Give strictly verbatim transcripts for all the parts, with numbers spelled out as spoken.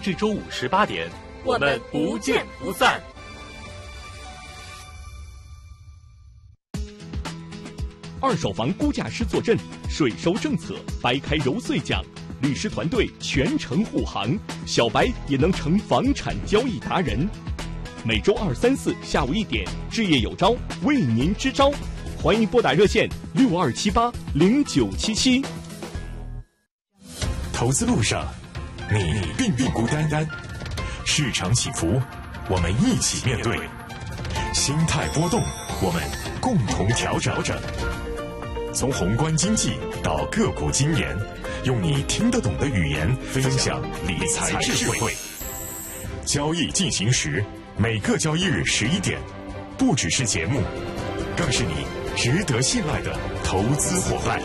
至周五十八点，我们不见不散。 二手房估价师坐镇，税收政策掰开揉碎讲，律师团队全程护航，小白也能成房产交易达人。每周二、三、四下午一点，置业有招为您支招，欢迎拨打热线六二七八零九七七。 投资路上，你并不孤单单，市场起伏，我们一起面对；心态波动，我们共同调整。从宏观经济到个股经研，用你听得懂的语言分享理财智慧。交易进行时，每个交易日十一点，不只是节目，更是你值得信赖的投资伙伴。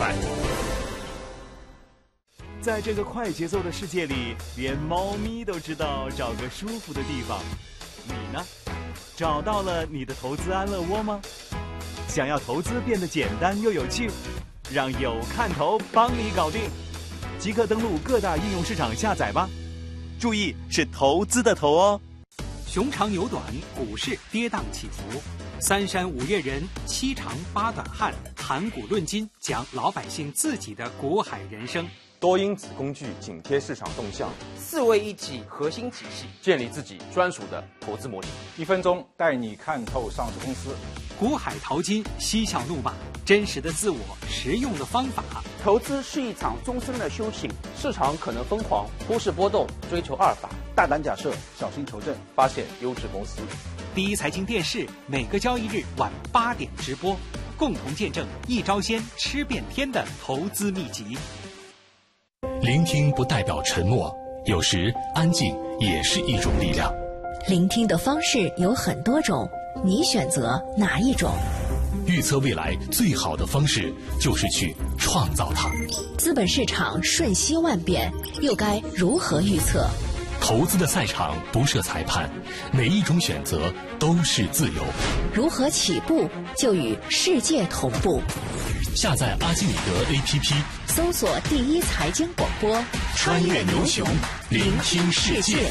在这个快节奏的世界里，连猫咪都知道找个舒服的地方。你呢？找到了你的投资安乐窝吗？想要投资变得简单又有趣，让有看头帮你搞定。即刻登录各大应用市场下载吧。注意，是投资的投哦。 熊长牛短，股市跌宕起伏，三山五岳人，七长八短汉，谈股论金，讲老百姓自己的股海人生。 多因子工具紧贴市场动向， 四位一体核心体系， 建立自己专属的投资模型。 一分钟带你看透上市公司。 股海淘金，嬉笑怒骂，真实的自我，实用的方法。 投资是一场终身的修行， 市场可能疯狂，忽视波动，追求阿尔法， 大胆假设，小心求证， 发现优质公司。 第一财经电视每个交易日晚八点直播，共同见证一招鲜吃遍天的投资秘籍。 聆听不代表沉默，有时安静也是一种力量。 聆听的方式有很多种，你选择哪一种？ 预测未来最好的方式就是去创造它。 资本市场瞬息万变，又该如何预测？ 投资的赛场不设裁判，每一种选择都是自由。 如何起步就与世界同步？ 下载阿基米德 A P P， 搜索第一财经广播， 穿越牛熊，聆听世界。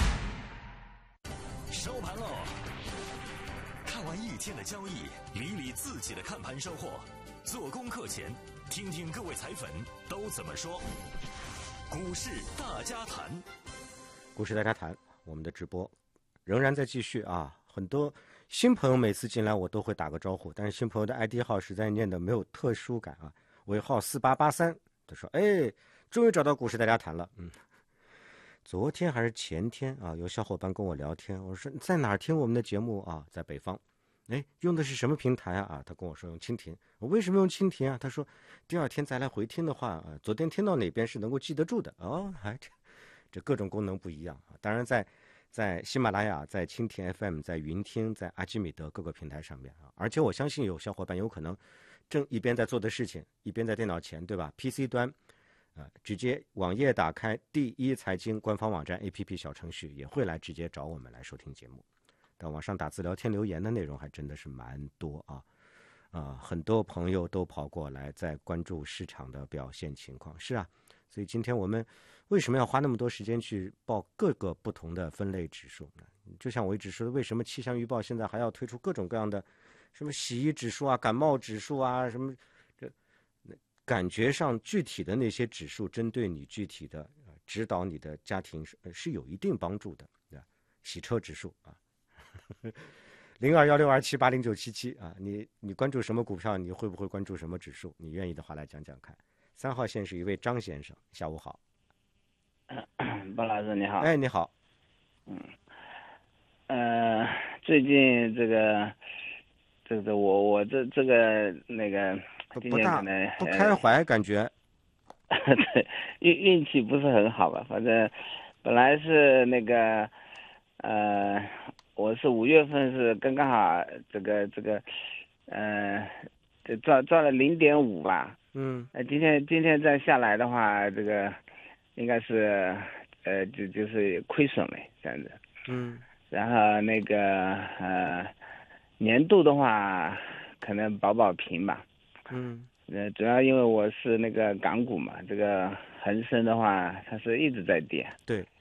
收盘喽！看完一天的交易，理理自己的看盘收获。做功课前，听听各位财粉都怎么说。股市大家谈， 股市大家谈，我们的直播仍然在继续啊！很多新朋友每次进来我都会打个招呼，但是新朋友的 I D 号实在念的没有特殊感啊，尾号四八八三，他说：“哎，终于找到股市大家谈了。”嗯，昨天还是前天啊，有小伙伴跟我聊天，我说在哪儿听我们的节目啊？在北方。哎，用的是什么平台啊？啊，他跟我说用蜻蜓。我为什么用蜻蜓啊？他说第二天再来回听的话，啊，昨天听到哪边是能够记得住的哦。还这这各种功能不一样啊。当然在。在喜马拉雅，在蜻蜓 F M， 在云听，在阿基米德各个平台上面啊，而且我相信有小伙伴有可能正一边在做的事情，一边在电脑前，对吧 ？P C 端，呃，直接网页打开第一财经官方网站 A P P 小程序，也会来直接找我们来收听节目。但网上打字聊天留言的内容还真的是蛮多啊，啊、呃，很多朋友都跑过来在关注市场的表现情况。是啊，所以今天我们。为什么要花那么多时间去报各个不同的分类指数呢？就像我一直说的，为什么气象预报现在还要推出各种各样的什么洗衣指数啊、感冒指数啊，什么这感觉上具体的那些指数，针对你具体的、呃、指导你的家庭是、呃、是有一定帮助的。洗车指数啊，零二幺六二七八零九七七啊，你你关注什么股票？你会不会关注什么指数？你愿意的话来讲讲看。三号线是一位张先生，下午好。 包老师你好。 哎，你好。 嗯，呃，最近这个，这个我我这这个那个， 不大不开怀，感觉。 对，运运气不是很好吧？反正本来是那个，呃，我是五月份是刚刚好这个这个，呃，赚赚了零点五吧。 嗯。 呃，今天今天再下来的话，这个。应该是，呃，就就是亏损了这样子， 嗯， 然后那个呃，年度的话可能保保平吧， 嗯， 呃，主要因为我是那个港股嘛，这个恒生的话它是一直在跌， 对，